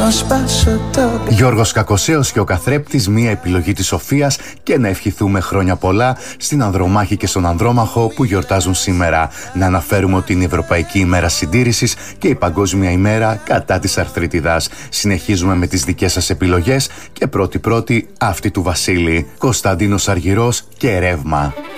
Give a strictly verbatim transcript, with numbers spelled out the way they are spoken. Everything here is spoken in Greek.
Γιώργος Κακοσέος και ο Καθρέπτης, μία επιλογή της Σοφίας, και να ευχηθούμε χρόνια πολλά στην Ανδρομάχη και στον Ανδρόμαχο που γιορτάζουν σήμερα. Να αναφέρουμε ότι είναι η Ευρωπαϊκή ημέρα συντήρησης και η Παγκόσμια ημέρα κατά της αρθρίτιδας. Συνεχίζουμε με τις δικές σας επιλογές και πρώτη-πρώτη αυτή του Βασίλη. Κωνσταντίνος Αργυρός και Ρεύμα.